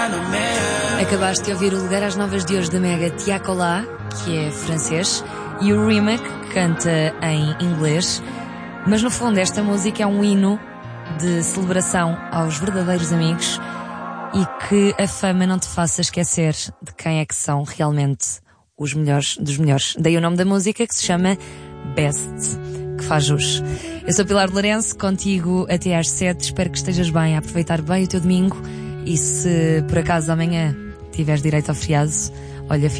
Acabaste de ouvir o Lugar às Novas de hoje da Mega Tiakola, que é francês, e o Rimac, que canta em inglês. Mas no fundo esta música é um hino de celebração aos verdadeiros amigos e que a fama não te faça esquecer de quem é que são realmente os melhores dos melhores. Daí o nome da música, que se chama Best, que faz jus. Eu sou Pilar de Lourenço, contigo até às 7. Espero que estejas bem, a aproveitar bem o teu domingo. E se por acaso amanhã tiveres direito ao feriado, olha,